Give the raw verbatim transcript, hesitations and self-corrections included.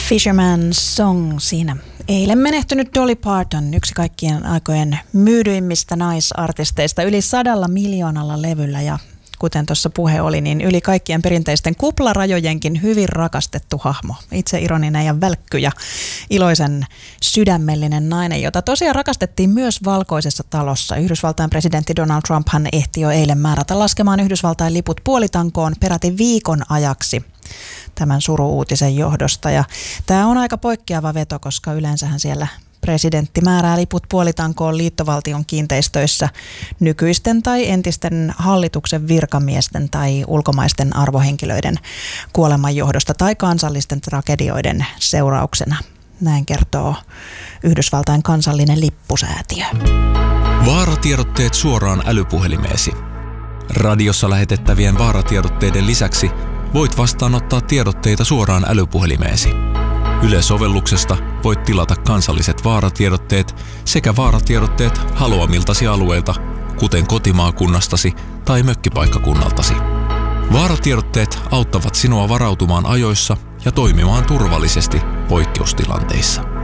Fisherman's Song siinä. Eilen menehtynyt Dolly Parton, yksi kaikkien aikojen myydyimmistä naisartisteista, yli sadalla miljoonalla levyllä ja kuten tuossa puhe oli, niin yli kaikkien perinteisten kuplarajojenkin hyvin rakastettu hahmo. Itse ironinen ja välkky ja iloisen sydämellinen nainen, jota tosiaan rakastettiin myös Valkoisessa talossa. Yhdysvaltain presidentti Donald Trump hän ehti jo eilen määrätä laskemaan Yhdysvaltain liput puolitankoon peräti viikon ajaksi tämän suru-uutisen johdosta. Ja tämä on aika poikkeava veto, koska yleensähän siellä presidentti määrää liput puolitankoon liittovaltion kiinteistöissä nykyisten tai entisten hallituksen virkamiesten tai ulkomaisten arvohenkilöiden kuoleman johdosta tai kansallisten tragedioiden seurauksena. Näin kertoo Yhdysvaltain kansallinen lippusäätiö. Vaaratiedotteet suoraan älypuhelimeesi. Radiossa lähetettävien vaaratiedotteiden lisäksi voit vastaanottaa tiedotteita suoraan älypuhelimeesi. Yle-sovelluksesta voit tilata kansalliset vaaratiedotteet sekä vaaratiedotteet haluamiltasi alueilta, kuten kotimaakunnastasi tai mökkipaikkakunnaltasi. Vaaratiedotteet auttavat sinua varautumaan ajoissa ja toimimaan turvallisesti poikkeustilanteissa.